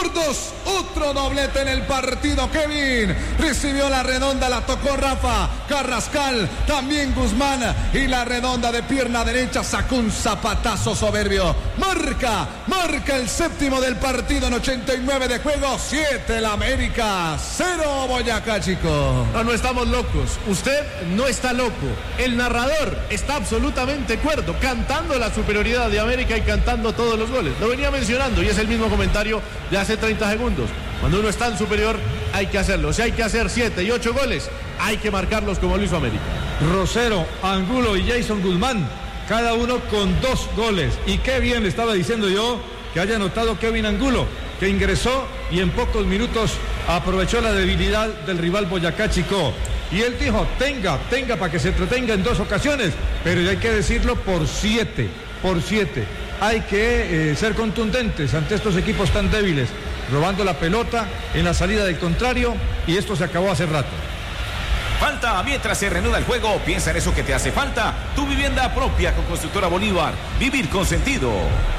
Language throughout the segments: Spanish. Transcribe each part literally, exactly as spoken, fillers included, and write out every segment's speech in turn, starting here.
por dos. Otro doblete en el partido. Kevin recibió la redonda, la tocó Rafa Carrascal, también Guzmán, y la redonda de pierna derecha sacó un zapatazo soberbio. Marca, marca el séptimo del partido en ochenta y nueve de juego. siete la América, cero Boyacá Chico. No, no estamos locos. Usted no está loco. El narrador está absolutamente cuerdo, cantando la superioridad de América y cantando todos los goles. Lo venía mencionando y es el mismo comentario de hace treinta segundos. Cuando uno está en superior hay que hacerlo. Si hay que hacer siete y ocho goles, hay que marcarlos como lo hizo América. Rosero, Angulo y Jason Guzmán, cada uno con dos goles. Y qué bien le estaba diciendo yo que haya anotado Kevin Angulo, que ingresó y en pocos minutos aprovechó la debilidad del rival Boyacá Chico. Y él dijo, tenga, tenga para que se entretenga en dos ocasiones, pero hay que decirlo por siete, por siete. Hay que eh, ser contundentes ante estos equipos tan débiles, robando la pelota en la salida del contrario, y esto se acabó hace rato. Falta mientras se reanuda el juego. Piensa en eso que te hace falta. Tu vivienda propia con Constructora Bolívar. Vivir con sentido.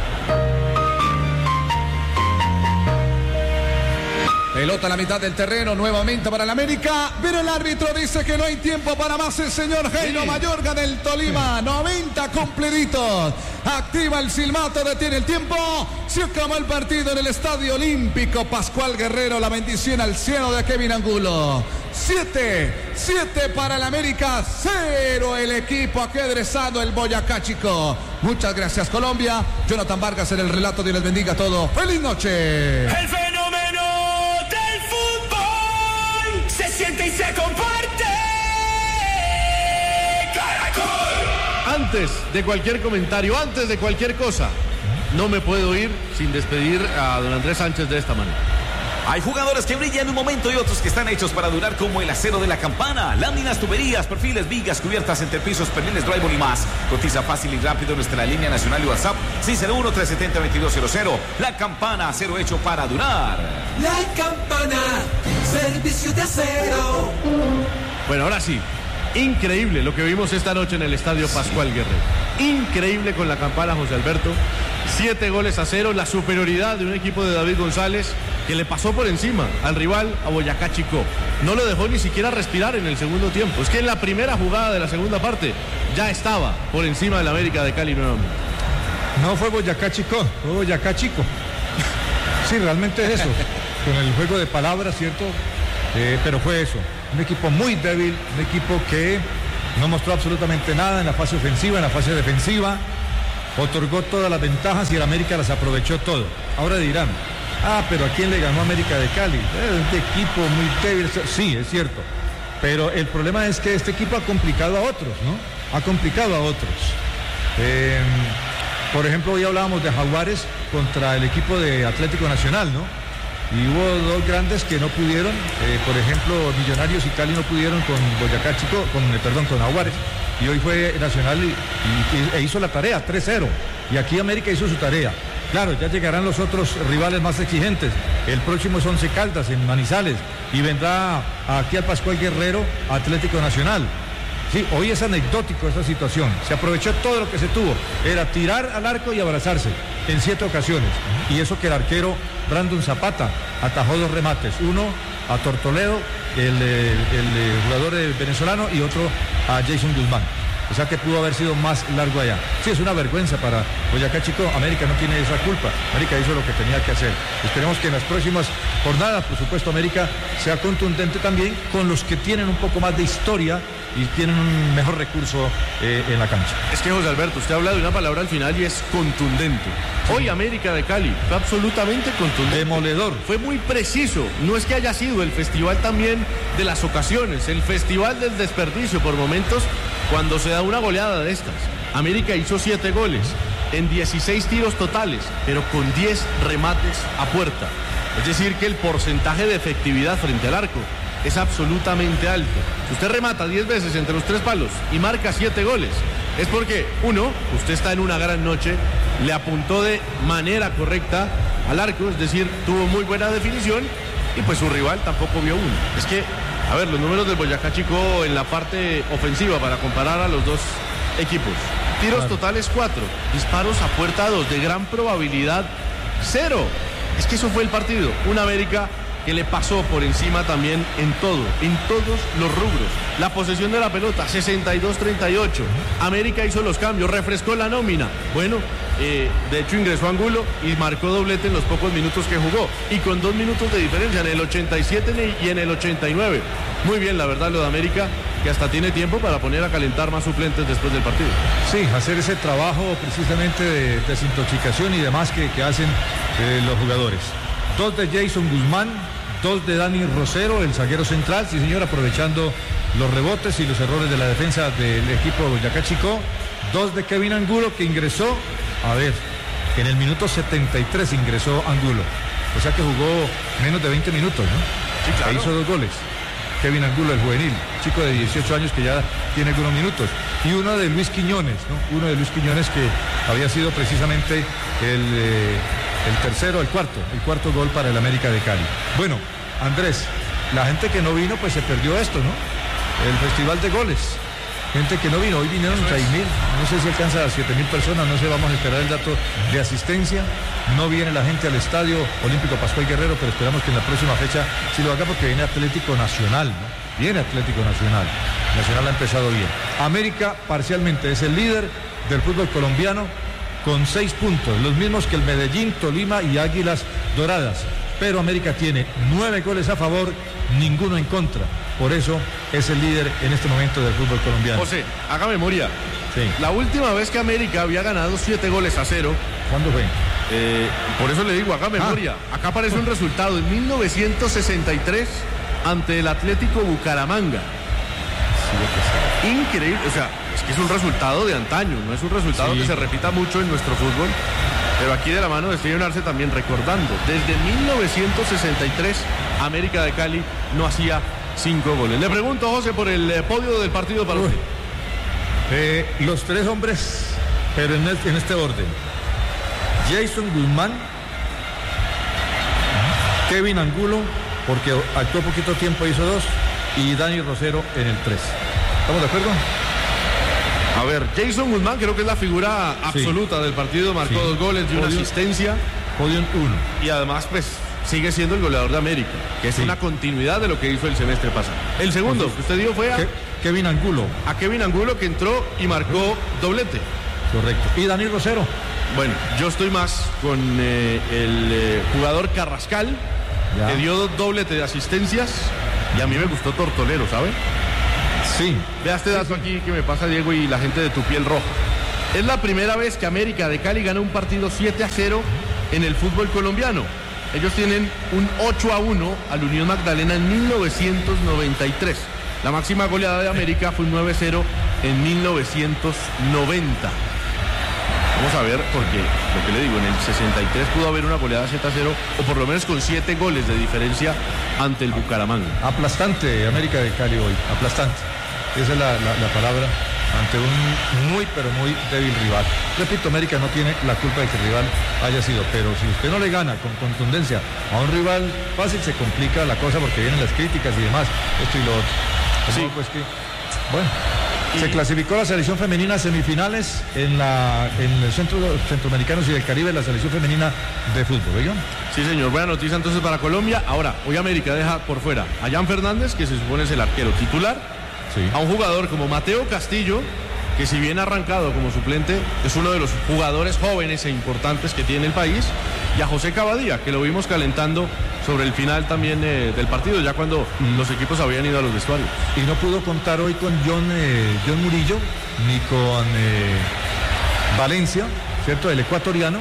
Pelota a la mitad del terreno, nuevamente para el América, pero el árbitro dice que no hay tiempo para más. El señor Jairo sí. Mayorga del Tolima, sí. noventa cumpliditos. Activa el silbato, detiene el tiempo. Se acabó el partido en el Estadio Olímpico Pascual Guerrero. La bendición al cielo de Kevin Angulo. siete, siete para el América, cero el equipo ajedrezado, el Boyacá Chico. Muchas gracias, Colombia. Jonathan Vargas en el relato. Dios les bendiga a todos. ¡Feliz noche! El fenómeno del fútbol se siente y se comparte. Caracol. Antes de cualquier comentario, antes de cualquier cosa, no me puedo ir sin despedir a don Andrés Sánchez de esta manera. Hay jugadores que brillan en un momento y otros que están hechos para durar, como el acero de la Campana. Láminas, tuberías, perfiles, vigas, cubiertas, entrepisos, perniles, drywall y más. Cotiza fácil y rápido en nuestra línea nacional y WhatsApp seis cero uno, tres siete cero, dos dos cero cero. La Campana, acero hecho para durar. La Campana, servicio de acero. Bueno, ahora sí, increíble lo que vimos esta noche en el Estadio Pascual Guerrero. Increíble con la Campana, José Alberto. Siete goles a cero, la superioridad de un equipo de David González que le pasó por encima al rival, a Boyacá Chico. No lo dejó ni siquiera respirar en el segundo tiempo. Es que en la primera jugada de la segunda parte ya estaba por encima del América de Cali nuevamente. No fue Boyacá Chico, fue Boyacá Chico. Sí, realmente es eso. Con el juego de palabras, ¿cierto? Eh, pero fue eso. Un equipo muy débil, un equipo que no mostró absolutamente nada en la fase ofensiva, en la fase defensiva. Otorgó todas las ventajas y el América las aprovechó todo. Ahora dirán, ah, pero ¿a quién le ganó América de Cali? Es un equipo muy débil. Sí, es cierto. Pero el problema es que este equipo ha complicado a otros, ¿no? Ha complicado a otros. Eh, por ejemplo, hoy hablábamos de Jaguares contra el equipo de Atlético Nacional, ¿no? Y hubo dos grandes que no pudieron. Eh, por ejemplo, Millonarios y Cali no pudieron con Boyacá Chico, con, perdón, con Jaguares. Y hoy fue Nacional y, y, e hizo la tarea, tres cero. Y aquí América hizo su tarea. Claro, ya llegarán los otros rivales más exigentes. El próximo es Once Caldas en Manizales. Y vendrá aquí al Pascual Guerrero Atlético Nacional. Sí, hoy es anecdótico esta situación. Se aprovechó todo lo que se tuvo. Era tirar al arco y abrazarse en siete ocasiones. Y eso que el arquero Brandon Zapata atajó dos remates. Uno a Tortoledo, el, el, el jugador venezolano, y otro a Jason Guzmán. O sea que pudo haber sido más largo allá. Sí, es una vergüenza para Boyacá Chico. América no tiene esa culpa. América hizo lo que tenía que hacer. Esperemos que en las próximas jornadas, por supuesto, América sea contundente también con los que tienen un poco más de historia y tienen un mejor recurso eh, en la cancha. Es que, José Alberto, usted habla de una palabra al final y es contundente. Sí. Hoy América de Cali fue absolutamente contundente. Demoledor. Fue muy preciso. No es que haya sido el festival también de las ocasiones, el festival del desperdicio por momentos, cuando se da una goleada de estas. América hizo siete goles en dieciséis tiros totales, pero con diez remates a puerta. Es decir, que el porcentaje de efectividad frente al arco es absolutamente alto. Si usted remata diez veces entre los tres palos y marca siete goles, es porque, uno, usted está en una gran noche, le apuntó de manera correcta al arco, es decir, tuvo muy buena definición, y pues su rival tampoco vio uno. Es que, a ver, los números del Boyacá Chico en la parte ofensiva para comparar a los dos equipos. Tiros claro. totales cuatro, disparos a puerta dos, de gran probabilidad cero. Es que eso fue el partido. Un América que le pasó por encima también en todo, en todos los rubros. La posesión de la pelota, sesenta y dos treinta y ocho. América hizo los cambios, refrescó la nómina. Bueno, eh, de hecho ingresó Angulo y marcó doblete en los pocos minutos que jugó. Y con dos minutos de diferencia, en el ochenta y siete y en el ochenta y nueve. Muy bien, la verdad, lo de América, que hasta tiene tiempo para poner a calentar más suplentes después del partido. Sí, hacer ese trabajo precisamente de desintoxicación y demás que, que hacen eh, los jugadores. Dos de Jason Guzmán, dos de Dani Rosero, el zaguero central, sí señor, aprovechando los rebotes y los errores de la defensa del equipo de Boyacá Chicó. Dos de Kevin Angulo, que ingresó, a ver, en el minuto setenta y tres ingresó Angulo. O sea que jugó menos de veinte minutos, ¿no? Sí, claro. E hizo dos goles. Kevin Angulo, el juvenil, chico de dieciocho años que ya tiene algunos minutos. Y uno de Luis Quiñones, ¿no? Uno de Luis Quiñones que había sido precisamente el, eh, el tercero, el cuarto, el cuarto gol para el América de Cali. Bueno, Andrés, la gente que no vino, pues se perdió esto, ¿no? El festival de goles. Gente que no vino, hoy vinieron seis mil, no sé si alcanza a siete mil personas, no sé, vamos a esperar el dato de asistencia. No viene la gente al Estadio Olímpico Pascual Guerrero, pero esperamos que en la próxima fecha sí lo haga porque viene Atlético Nacional, ¿no? Viene Atlético Nacional. Nacional ha empezado bien. América parcialmente es el líder del fútbol colombiano con seis puntos, los mismos que el Medellín, Tolima y Águilas Doradas. Pero América tiene nueve goles a favor, ninguno en contra. Por eso es el líder en este momento del fútbol colombiano. José, haga memoria. Sí. La última vez que América había ganado siete goles a cero. ¿Cuándo fue? Eh, por eso le digo, haga memoria. Ah. Acá aparece un resultado en mil novecientos sesenta y tres ante el Atlético Bucaramanga. Sí, increíble, o sea, es que es un resultado de antaño, no es un resultado sí. que se repita mucho en nuestro fútbol. Pero aquí de la mano de Steven Arce también recordando, desde mil novecientos sesenta y tres América de Cali no hacía cinco goles. Le pregunto, José, por el eh, podio del partido para usted. Eh, los tres hombres, pero en este, en este orden. Jason Guzmán, Kevin Angulo, porque actuó poquito tiempo, hizo dos, y Dani Rosero en el tres. ¿Estamos de acuerdo? A ver, Jason Guzmán creo que es la figura absoluta sí. del partido, marcó sí. dos goles y una Podium, asistencia. Podium uno. Y además, pues, sigue siendo el goleador de América, que es sí. una continuidad de lo que hizo el semestre pasado. El segundo Entonces, que usted dio fue a... Ke Kevin Angulo. A Kevin Angulo, que entró y marcó doblete. Correcto. ¿Y Dani Rosero? Bueno, yo estoy más con eh, el eh, jugador Carrascal, ya. que dio doblete de asistencias, y a mí me gustó Tortolero, ¿sabe? Sí. Vea este dato aquí que me pasa Diego y la gente de Tu Piel Roja. Es la primera vez que América de Cali gana un partido siete a cero en el fútbol colombiano. Ellos tienen un ocho a uno al Unión Magdalena en mil novecientos noventa y tres. La máxima goleada de América fue un nueve cero en mil novecientos noventa. Vamos a ver, porque lo que le digo, en el sesenta y tres pudo haber una goleada siete a cero, o por lo menos con siete goles de diferencia ante el Bucaramanga. Aplastante América de Cali hoy, aplastante. Esa es la, la, la palabra, ante un muy, pero muy débil rival. Repito, América no tiene la culpa de que el rival haya sido, pero si usted no le gana con contundencia a un rival fácil, se complica la cosa porque vienen las críticas y demás, esto y lo otro. Sí. Pues que, bueno... Se clasificó la selección femenina a semifinales en, la, en el Centro Centroamericanos y del Caribe, la selección femenina de fútbol, ¿verdad? Sí, señor. Buena noticia entonces para Colombia. Ahora, hoy América deja por fuera a Jan Fernández, que se supone es el arquero titular, sí. a un jugador como Mateo Castillo, que si bien ha arrancado como suplente, es uno de los jugadores jóvenes e importantes que tiene el país, y a José Cavadía, que lo vimos calentando sobre el final también eh, del partido, ya cuando mm. los equipos habían ido a los vestuarios. Y no pudo contar hoy con John, eh, John Murillo, ni con eh, Valencia, ¿cierto? El ecuatoriano,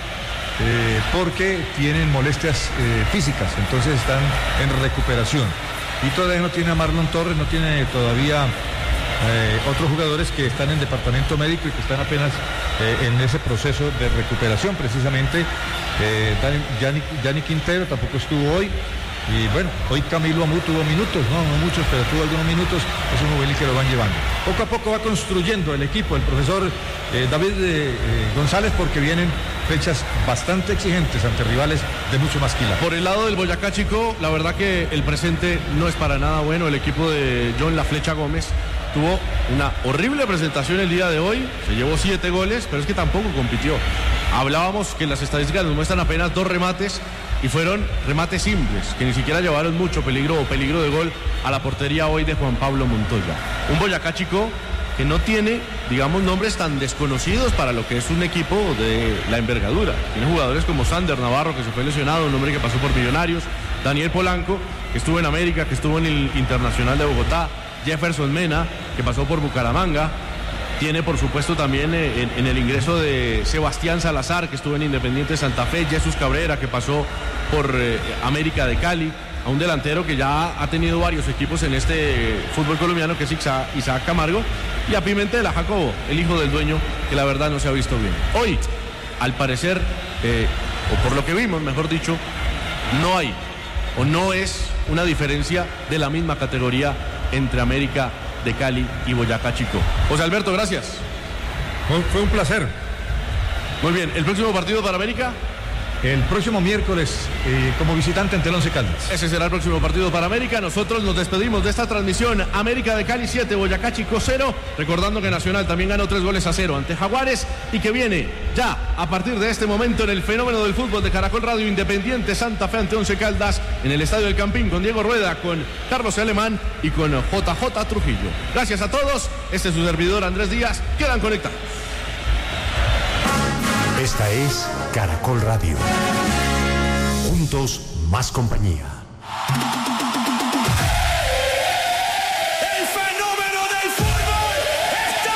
eh, porque tienen molestias eh, físicas, entonces están en recuperación. Y todavía no tiene a Marlon Torres, no tiene todavía... Eh, otros jugadores que están en departamento médico y que están apenas eh, en ese proceso de recuperación precisamente. eh, Dani, Dani Quintero tampoco estuvo hoy, y bueno, hoy Camilo Amú tuvo minutos, no, no muchos, pero tuvo algunos minutos. Es un juvenil que lo van llevando poco a poco, va construyendo el equipo el profesor eh, David eh, González, porque vienen fechas bastante exigentes ante rivales de mucho más quila. Por el lado del Boyacá Chico, la verdad que el presente no es para nada bueno. El equipo de John La Flecha Gómez tuvo una horrible presentación el día de hoy, se llevó siete goles, pero es que tampoco compitió. Hablábamos que las estadísticas nos muestran apenas dos remates y fueron remates simples, que ni siquiera llevaron mucho peligro o peligro de gol a la portería hoy de Juan Pablo Montoya. Un Boyacá Chico que no tiene, digamos, nombres tan desconocidos para lo que es un equipo de la envergadura. Tiene jugadores como Sander Navarro, que se fue lesionado, un hombre que pasó por Millonarios, Daniel Polanco, que estuvo en América, que estuvo en el Internacional de Bogotá, Jefferson Mena, que pasó por Bucaramanga. Tiene, por supuesto, también eh, en, en el ingreso de Sebastián Salazar, que estuvo en Independiente Santa Fe, Jesús Cabrera, que pasó por eh, América de Cali, a un delantero que ya ha tenido varios equipos en este eh, fútbol colombiano, que es Isaac, Isaac Camargo, y a Pimentel, a Jacobo, el hijo del dueño, que la verdad no se ha visto bien. Hoy, al parecer, eh, o por lo que vimos, mejor dicho, no hay, o no es una diferencia de la misma categoría entre América de Cali y Boyacá Chico. José Alberto, gracias. Fue un placer. Muy bien, ¿el próximo partido para América? El próximo miércoles, eh, como visitante ante el Once Caldas. Ese será el próximo partido para América. Nosotros nos despedimos de esta transmisión. América de Cali siete, Boyacá Chico cero. Recordando que Nacional también ganó tres goles a cero ante Jaguares y que viene ya a partir de este momento en el fenómeno del fútbol de Caracol Radio, Independiente Santa Fe ante Once Caldas en el Estadio del Campín, con Diego Rueda, con Carlos Alemán y con J J Trujillo. Gracias a todos. Este es su servidor Andrés Díaz. Quedan conectados. Esta es Caracol Radio. Juntos, más compañía.